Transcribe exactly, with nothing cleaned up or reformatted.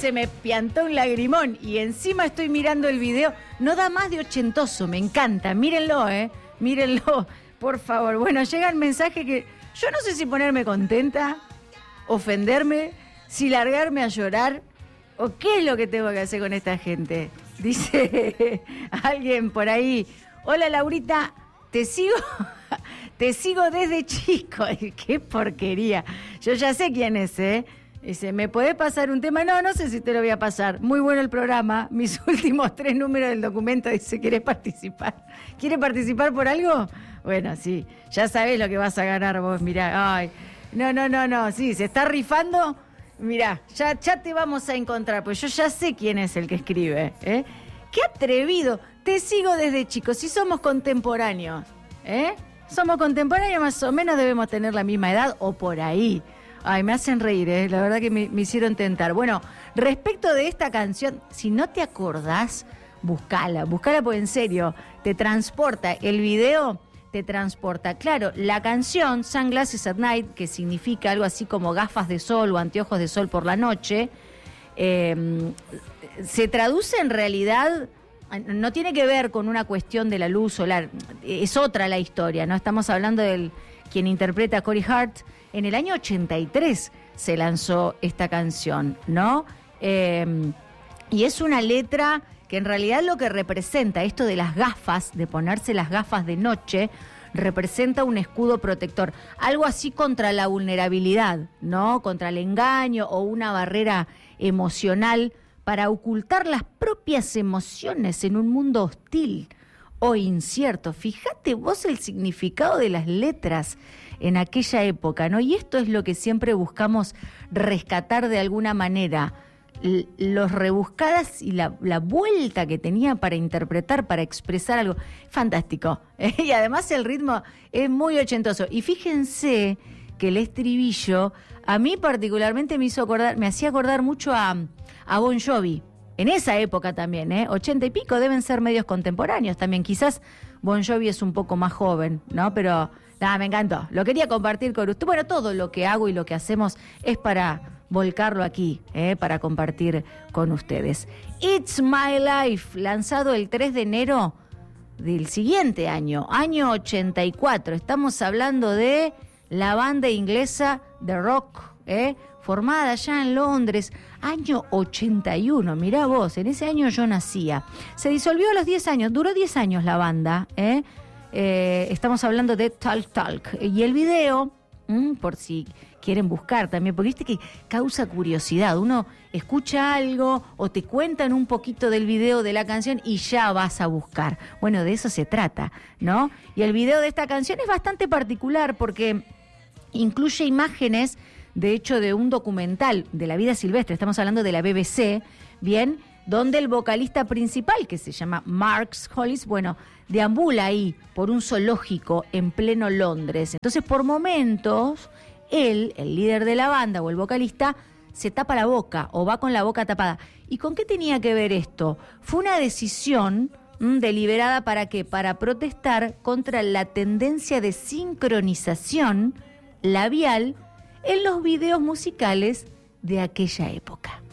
se me piantó un lagrimón y encima estoy mirando el video. No da más de ochentoso, me encanta. Mírenlo, ¿eh? Mírenlo, por favor. Bueno, llega el mensaje que yo no sé si ponerme contenta, ofenderme, si largarme a llorar o qué es lo que tengo que hacer con esta gente. Dice alguien por ahí, hola Laurita, te sigo... Te sigo desde chico. ¡Qué porquería! Yo ya sé quién es, ¿eh? Dice, ¿me podés pasar un tema? No, no sé si te lo voy a pasar. Muy bueno el programa. Mis últimos tres números del documento dice, ¿querés participar? ¿Quieres participar por algo? Bueno, sí. Ya sabés lo que vas a ganar vos. Mirá, ay. No, no, no, no. Sí, se está rifando. Mirá, ya, ya te vamos a encontrar. Pues yo ya sé quién es el que escribe, ¿eh? ¡Qué atrevido! Te sigo desde chico. Si somos contemporáneos, ¿eh? Somos contemporáneos, más o menos debemos tener la misma edad o por ahí. Ay, me hacen reír, ¿eh? La verdad que me, me hicieron tentar. Bueno, respecto de esta canción, si no te acordás, buscala, buscala porque en serio, te transporta. El video te transporta. Claro, la canción Sunglasses at Night, que significa algo así como gafas de sol o anteojos de sol por la noche, eh, se traduce en realidad... No tiene que ver con una cuestión de la luz solar, es otra la historia, ¿no? Estamos hablando de quien interpreta a Corey Hart. En el año ochenta y tres se lanzó esta canción, ¿no? Eh, y es una letra que en realidad lo que representa, esto de las gafas, de ponerse las gafas de noche, representa un escudo protector, algo así contra la vulnerabilidad, ¿no? Contra el engaño o una barrera emocional, para ocultar las propias emociones en un mundo hostil o incierto. Fíjate vos el significado de las letras en aquella época, ¿no? Y esto es lo que siempre buscamos rescatar de alguna manera, L- los rebuscadas y la, la vuelta que tenía para interpretar, para expresar algo. Fantástico. ¿eh? Y además el ritmo es muy ochentoso. Y fíjense que el estribillo a mí particularmente me hizo acordar, me hacía acordar mucho a... a Bon Jovi, en esa época también, ¿eh? ochenta y pico deben ser medios contemporáneos también, quizás Bon Jovi es un poco más joven, ¿no? Pero, nada, me encantó, lo quería compartir con usted. Bueno, todo lo que hago y lo que hacemos es para volcarlo aquí, ¿eh? Para compartir con ustedes. It's My Life, lanzado el tres de enero del siguiente año, año ochenta y cuatro, estamos hablando de la banda inglesa The Rock, ¿eh? Formada allá en Londres, año ochenta y uno, mirá vos, en ese año yo nacía. Se disolvió a los diez años, duró diez años la banda, ¿eh? Eh, estamos hablando de Talk Talk. Y el video, ¿m? por si quieren buscar también, porque viste que causa curiosidad, uno escucha algo o te cuentan un poquito del video de la canción y ya vas a buscar. Bueno, de eso se trata, ¿no? Y el video de esta canción es bastante particular porque incluye imágenes, de hecho, de un documental de la vida silvestre, estamos hablando de la B B C, bien, donde el vocalista principal, que se llama Mark Hollis, bueno, deambula ahí por un zoológico en pleno Londres. Entonces, por momentos, él, el líder de la banda o el vocalista, se tapa la boca o va con la boca tapada. ¿Y con qué tenía que ver esto? Fue una decisión mmm, deliberada, ¿para qué? Para protestar contra la tendencia de sincronización labial en los videos musicales de aquella época.